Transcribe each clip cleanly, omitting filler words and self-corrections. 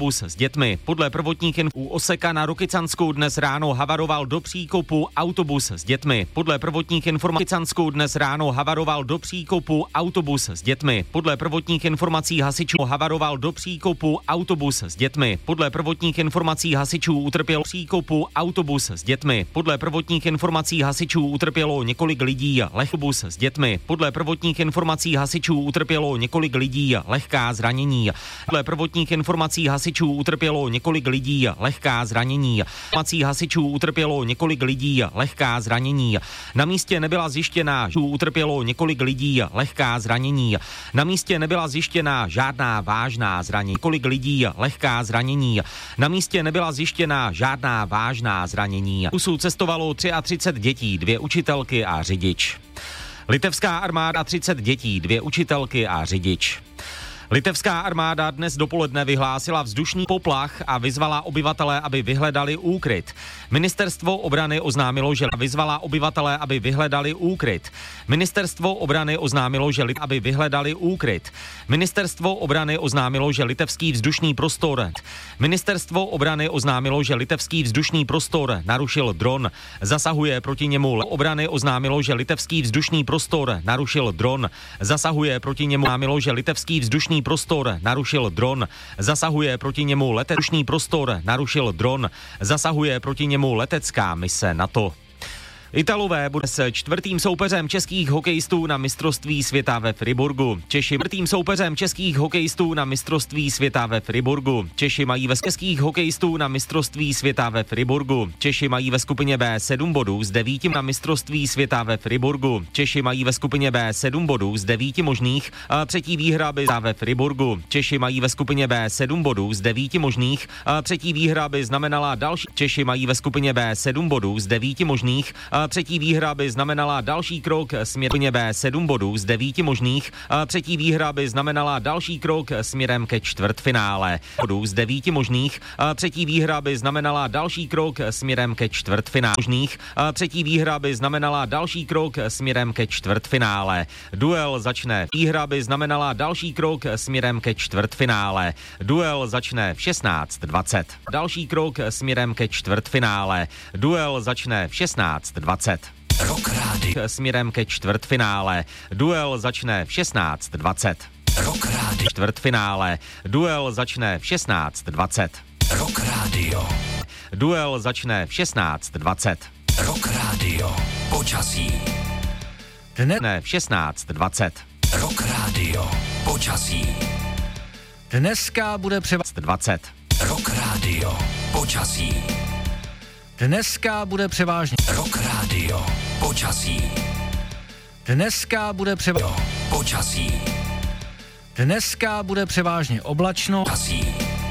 autobus s dětmi. Podle prvotních u Oseka na Rokycansku dnes ráno havaroval do příkopu autobus s dětmi. Podle prvotních informací dnes ráno havaroval do příkopu autobus s dětmi. Podle prvotních informací hasičů havaroval do příkopu autobus s dětmi. Podle prvotních informací hasičů utrpěl příkopu autobus s dětmi. Podle prvotních informací hasičů utrpělo několik lidí autobus s dětmi. Podle prvotních informací hasičů utrpělo několik lidí lehká zranění. Podle prvotních informací hasičů utrpělo několik lidí lehká zranění. Informací hasičů utrpělo několik lidí lehká zranění. Na místě nebyla zjištěna, utrpělo několik lidí lehká zranění. Na místě nebyla zjištěna žádná vážná zranění. Několik lidí lehká zranění. Na místě nebyla zjištěna žádná vážná zranění. Kusů cestovalo 33 dětí, 2 učitelky a řidič. Litevská armáda 30 dětí, 2 učitelky a řidič. Litevská armáda dnes dopoledne vyhlásila vzdušný poplach a vyzvala obyvatele, aby vyhledali úkryt. Ministerstvo obrany oznámilo, že vyzvala obyvatele, aby vyhledali úkryt. Ministerstvo obrany oznámilo, že aby vyhledali úkryt. Ministerstvo obrany oznámilo, že litevský vzdušný prostor. Ministerstvo obrany oznámilo, že litevský vzdušný prostor narušil dron. Zasahuje proti němu. Obrany oznámilo, že litevský vzdušný prostor narušil dron. Zasahuje proti němu. Oznámilo, že litevský vzdušný prostor narušil dron. Zasahuje proti němu letecká prostor narušil dron. Zasahuje proti němu letecká mise NATO. Italové bude s 4. soupeřem českých hokejistů na mistrovství světa ve Friburgu. Češi 4. soupeřem českých hokejistů na mistrovství světa ve Friburgu. Češi mají ve českých hokejistů na mistrovství světa ve Friburgu. Češi mají ve skupině B 7 bodů z 9 na mistrovství světa ve Friburgu. Češi mají ve skupině B 7 bodů z 9 možných a třetí výhra by ve Friburgu. Češi mají ve skupině B 7 bodů z 9 možných a třetí výhra by znamenala další. Češi mají ve skupině B 7 bodů z 9 možných a třetí výhra by znamenala další krok směrem B 7 bodů z 9 možných a třetí výhra by znamenala další krok směrem ke čtvrtfinále. Bodů z 9 možných a třetí výhra by znamenala další krok směrem ke čtvrtfinále. Možných a třetí výhra by znamenala další krok směrem ke čtvrtfinále. Duel začne. Výhra by znamenala další krok směrem ke čtvrtfinále. Duel začne v 16:20. Další krok směrem ke čtvrtfinále. Duel začne v 16:20. Rock Rádio. Směrem ke čtvrtfinále. Duel začne v 16:20. Rock Rádio. Čtvrtfinále. Duel začne v 16:20. Rock Rádio. Duel začne v 16:20. Rock Rádio. Počasí. Dne v 16:20. Rock Rádio. Počasí. Dneska bude převážně 20. Rock Rádio. Počasí. Dneska bude převážně Rock Rádio. Počasí. Dneska bude převážně Počasí. Dneska bude převážně oblačno. Počasí.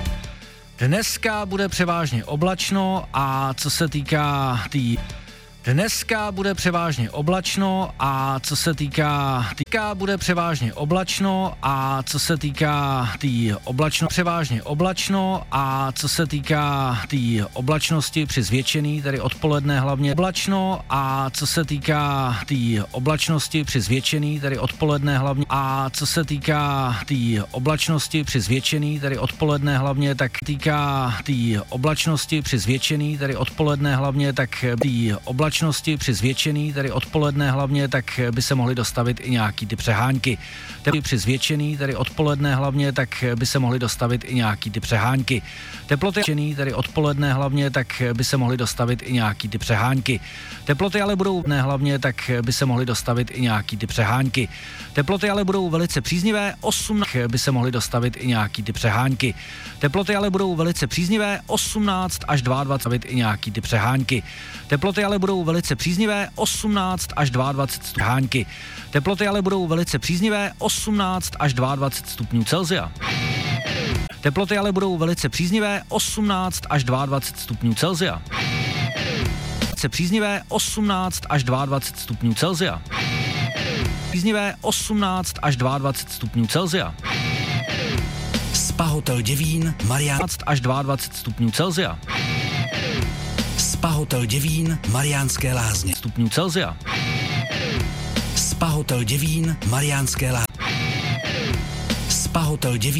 Dneska bude převážně oblačno a co se týká Dneska bude převážně oblačno a co se týká bude převážně oblačno a co se týká oblačno převážně oblačno a co se týká oblačnosti při zvětšený, tedy odpoledne hlavně oblačno a co se týká oblačnosti při zvětšený, tedy odpoledne hlavně a co se týká oblačnosti při zvětšený, tedy odpoledne hlavně, tak týká oblačnosti při zvětšený, tedy odpoledne hlavně, tak oblačnosti při zvětšený, tedy odpoledne hlavně, tak by se mohly dostavit i nějaký ty přehánky. Tedy při zvětšený, tedy odpoledne hlavně, tak by se mohly dostavit i nějaký ty přehánky. Teploty tedy odpoledne hlavně, tak by se mohly dostavit i nějaký ty přehánky. Teploty ale budou hlavně, tak by se mohly dostavit i nějaký ty přehánky. Teploty ale budou velice příznivé, 18 by se mohly dostavit i nějaký ty přehánky. Teploty ale budou velice příznivé, 18 až 22 i nějaký ty přehánky. Teploty ale budou velice příznivé, 18 až 22 stupňů. Teploty ale budou velice příznivé, 18 až 22 stupňů Celsia. Teploty ale budou velice příznivé, 18 až 22 stupňů Celsia. Velice příznivé, 18 až 22 stupňů Celsia. Příznivé 18 až 22 stupňů Celsia. Spa Hotel Děvín, Marián 18 až 22 stupňů Celsia. Spa Hotel Děvín, Mariánské Lázně. Stupňů Celsia. Spa Hotel Děvín, Mariánské Lázně. Spa Hotel Děvín.